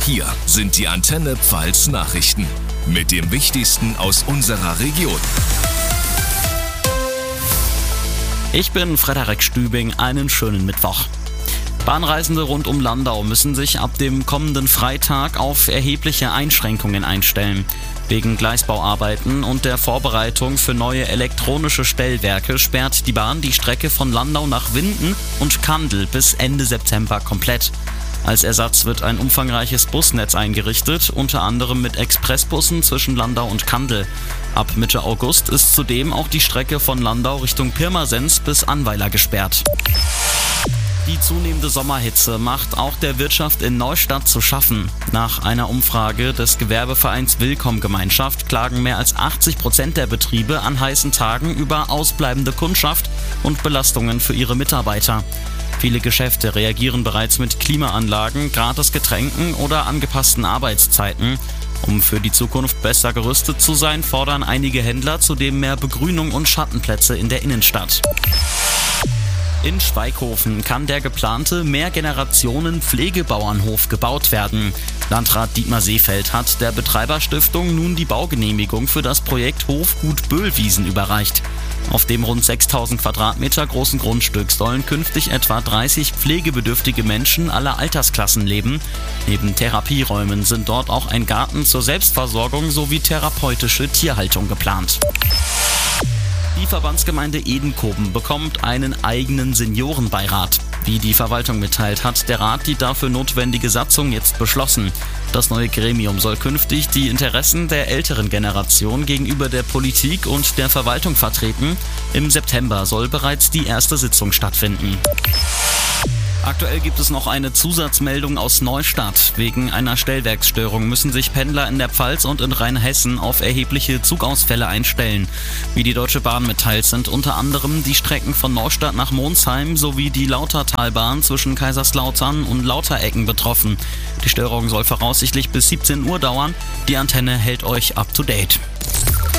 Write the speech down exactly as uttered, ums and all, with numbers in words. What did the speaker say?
Hier sind die Antenne Pfalz Nachrichten mit dem Wichtigsten aus unserer Region. Ich bin Frederik Stübing, einen schönen Mittwoch. Bahnreisende rund um Landau müssen sich ab dem kommenden Freitag auf erhebliche Einschränkungen einstellen. Wegen Gleisbauarbeiten und der Vorbereitung für neue elektronische Stellwerke sperrt die Bahn die Strecke von Landau nach Winden und Kandel bis Ende September komplett. Als Ersatz wird ein umfangreiches Busnetz eingerichtet, unter anderem mit Expressbussen zwischen Landau und Kandel. Ab Mitte August ist zudem auch die Strecke von Landau Richtung Pirmasens bis Annweiler gesperrt. Die zunehmende Sommerhitze macht auch der Wirtschaft in Neustadt zu schaffen. Nach einer Umfrage des Gewerbevereins Willkomm Gemeinschaft klagen mehr als achtzig Prozent der Betriebe an heißen Tagen über ausbleibende Kundschaft und Belastungen für ihre Mitarbeiter. Viele Geschäfte reagieren bereits mit Klimaanlagen, Gratisgetränken oder angepassten Arbeitszeiten. Um für die Zukunft besser gerüstet zu sein, fordern einige Händler zudem mehr Begrünung und Schattenplätze in der Innenstadt. In Schweighofen kann der geplante Mehrgenerationen-Pflegebauernhof gebaut werden. Landrat Dietmar Seefeld hat der Betreiberstiftung nun die Baugenehmigung für das Projekt Hofgut Böhlwiesen überreicht. Auf dem rund sechstausend Quadratmeter großen Grundstück sollen künftig etwa dreißig pflegebedürftige Menschen aller Altersklassen leben. Neben Therapieräumen sind dort auch ein Garten zur Selbstversorgung sowie therapeutische Tierhaltung geplant. Die Verbandsgemeinde Edenkoben bekommt einen eigenen Seniorenbeirat. Wie die Verwaltung mitteilt, hat der Rat die dafür notwendige Satzung jetzt beschlossen. Das neue Gremium soll künftig die Interessen der älteren Generation gegenüber der Politik und der Verwaltung vertreten. Im September soll bereits die erste Sitzung stattfinden. Aktuell gibt es noch eine Zusatzmeldung aus Neustadt. Wegen einer Stellwerksstörung müssen sich Pendler in der Pfalz und in Rheinhessen auf erhebliche Zugausfälle einstellen. Wie die Deutsche Bahn mitteilt, sind unter anderem die Strecken von Neustadt nach Monsheim sowie die Lautertalbahn zwischen Kaiserslautern und Lauterecken betroffen. Die Störung soll voraussichtlich bis siebzehn Uhr dauern. Die Antenne hält euch up to date.